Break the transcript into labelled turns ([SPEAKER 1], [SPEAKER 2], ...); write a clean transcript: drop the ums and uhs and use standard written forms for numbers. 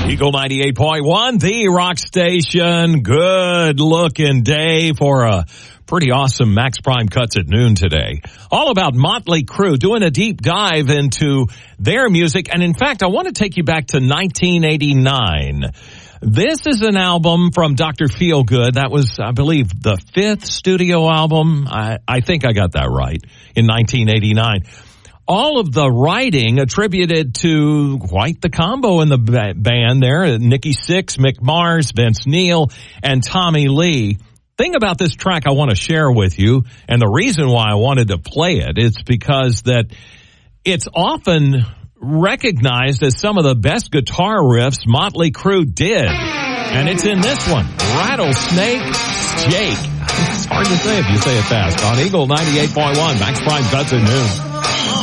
[SPEAKER 1] Eagle 98.1, the rock station. Good looking day for a pretty awesome Max Prime Cuts at noon today. All about Motley Crue, doing a deep dive into their music. And in fact, I want to take you back to 1989. This is an album from Dr. Feelgood. That was, I believe, the 5th studio album. I think I got that right, in 1989. All of the writing attributed to quite the combo in the band there. Nikki Sixx, Mick Mars, Vince Neil, and Tommy Lee. Thing about this track I want to share with you, and the reason why I wanted to play it, it's because that it's often recognized as some of the best guitar riffs Motley Crue did. And it's in this one, Rattlesnake Jake. It's hard to say if you say it fast. On Eagle 98.1, Max Prime Cuts at noon.